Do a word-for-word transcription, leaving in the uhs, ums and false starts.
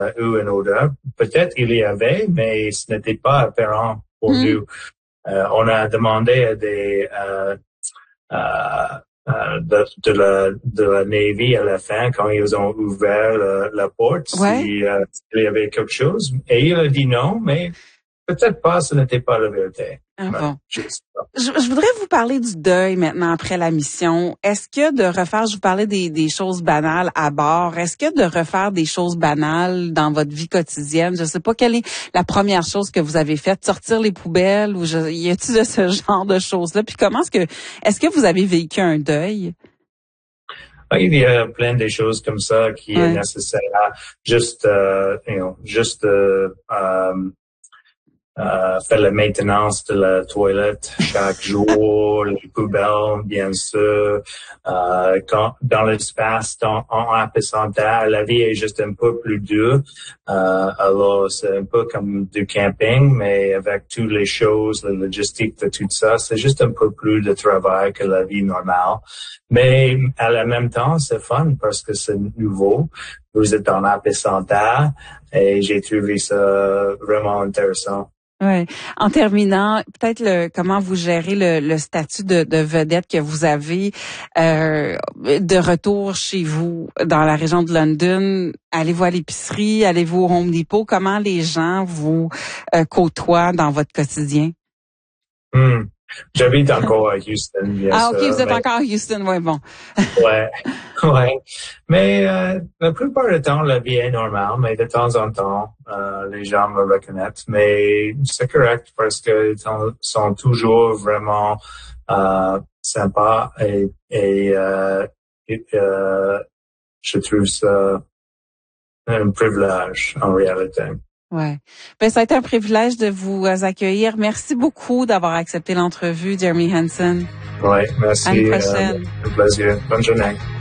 eu une odeur. Peut-être il y avait, mais ce n'était pas apparent pour mmh. nous. Euh, on a demandé à des euh, euh, euh, de, de la de la Navy à la fin quand ils ont ouvert la, la porte ouais. si euh, il y avait quelque chose. Et il a dit non, mais peut-être pas, ce n'était pas la vérité. Ah bon. Je, je voudrais vous parler du deuil maintenant après la mission. Est-ce que de refaire, je vous parlais des, des choses banales à bord, est-ce que de refaire des choses banales dans votre vie quotidienne, je sais pas quelle est la première chose que vous avez faite, sortir les poubelles ou je, y a-t-il de ce genre de choses-là? Puis comment est-ce que, est-ce que vous avez vécu un deuil? Il y a plein de choses comme ça qui ouais. est nécessaire. Juste, uh, you know, juste, uh, um, Euh, faire la maintenance de la toilette chaque jour, les poubelles, bien sûr. Euh, quand, dans l'espace, dans, en apesanteur, la vie est juste un peu plus dure. Euh, alors, c'est un peu comme du camping, mais avec toutes les choses, la logistique de tout ça, c'est juste un peu plus de travail que la vie normale. Mais à la même temps, c'est fun parce que c'est nouveau. Vous êtes en apesanteur et j'ai trouvé ça vraiment intéressant. Ouais. En terminant, peut-être le comment vous gérez le, le statut de, de vedette que vous avez euh, de retour chez vous dans la région de London. Allez-vous à l'épicerie, allez-vous au Home Depot? Comment les gens vous euh, côtoient dans votre quotidien? Hmm. J'habite encore à Houston, bien ah, sûr. Ah, ok, vous êtes mais... encore à Houston, ouais, bon. ouais, ouais. Mais euh, la plupart du temps, la vie est normale, mais de temps en temps, euh, les gens me reconnaissent. Mais c'est correct parce qu'ils sont toujours vraiment euh, sympas et, et, euh, et euh, je trouve ça un privilège en réalité. Ouais. Ben, ça a été un privilège de vous accueillir. Merci beaucoup d'avoir accepté l'entrevue, Jeremy Hansen. Oui, merci. À une prochaine. Euh, un plaisir. Bonne journée.